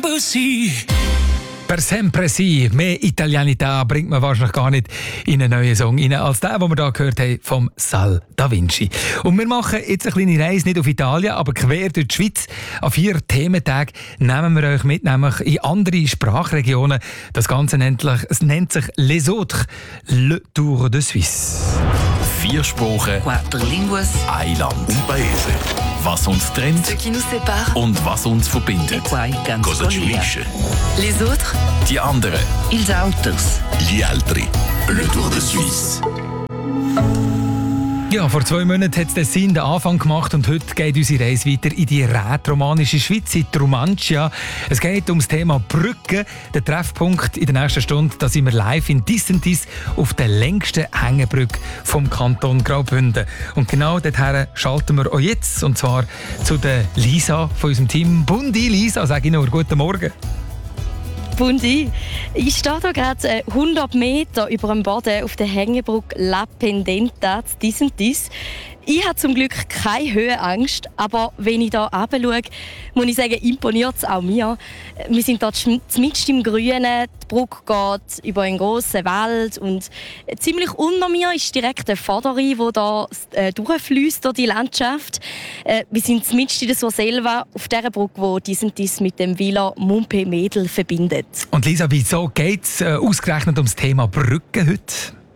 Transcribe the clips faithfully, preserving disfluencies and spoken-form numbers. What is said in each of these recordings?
Per sempre sì, mehr Italianità bringt man wahrscheinlich gar nicht in einen neuen Song rein, als der, den wir hier gehört haben, vom Sal Da Vinci. Und wir machen jetzt eine kleine Reise nicht auf Italien, aber quer durch die Schweiz. An vier Thementagen nehmen wir euch mit, nämlich in andere Sprachregionen. Das Ganze nennt, es nennt sich Les Autres, Le Tour de Suisse. Vier Sprachen, Quattro linguas, ein Land, un paese. Was uns trennt ce qui nous sépare, und was uns verbindet. qua il canto Cosa ci follia. unisce? Les autres, Die anderen. ils autres. Gli altri. Le Tour de Suisse. Ja, vor zwei Monaten hat Tessin den Anfang gemacht und heute geht unsere Reise weiter in die rätromanische Schweiz, in die Romancia. Es geht um das Thema Brücken. Der Treffpunkt in der nächsten Stunde, da sind wir live in Dissentis auf der längsten Hängebrücke vom Kanton Graubünden. Und genau dorthin schalten wir auch jetzt, und zwar zu der Lisa von unserem Team. Bundi, Lisa, sage ich nur, guten Morgen. Bundi. Ich stehe hier gerade hundert Meter über dem Boden auf der Hängebrücke La Pendenta, dies und dies. Ich habe zum Glück keine Höhenangst, aber wenn ich hier runterschaue, muss ich sagen, imponiert es auch mir. Wir sind dort mitten im Grünen, die Brücke geht über einen grossen Wald und ziemlich unter mir ist direkt eine Vorderrhein, die hier äh, durchfliesst durch die Landschaft. Äh, wir sind mitten in der Surselva, auf dieser Brücke, die dies und dies mit dem Villa Montpé-Medel verbindet. Und Lisa, wieso geht es äh, ausgerechnet ums Thema Brücken heute?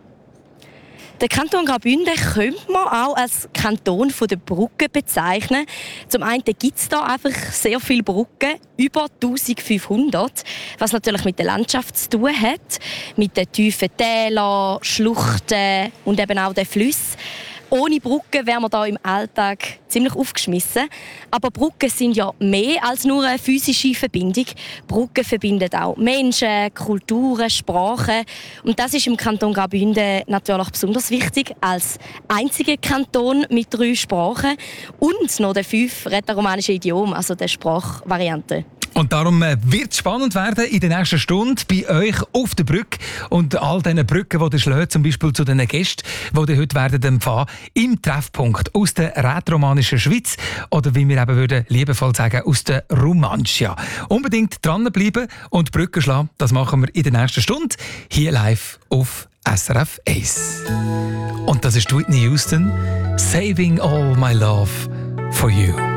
Der Kanton Graubünden könnte man auch als Kanton der Brücken bezeichnen. Zum einen gibt es hier einfach sehr viele Brücken, über eintausendfünfhundert, was natürlich mit der Landschaft zu tun hat, mit den tiefen Tälern, Schluchten und eben auch den Flüssen. Ohne Brücken wären wir hier im Alltag ziemlich aufgeschmissen. Aber Brücken sind ja mehr als nur eine physische Verbindung. Brücken verbinden auch Menschen, Kulturen, Sprachen. Und das ist im Kanton Graubünden natürlich besonders wichtig, als einziger Kanton mit drei Sprachen und noch den fünf rätoromanischen Idiomen, also der Sprachvarianten. Und darum wird es spannend werden in der nächsten Stunde bei euch auf der Brücke und all diesen Brücken, die ihr schlägt, zum Beispiel zu den Gästen, die ihr heute werden empfangen, im Treffpunkt aus der rätoromanischen Schweiz oder wie wir eben würden liebevoll sagen, aus der Romancia. Unbedingt dranbleiben und Brücken schlagen, das machen wir in der nächsten Stunde hier live auf S R F eins. Und das ist Whitney Houston, Saving All My Love for You.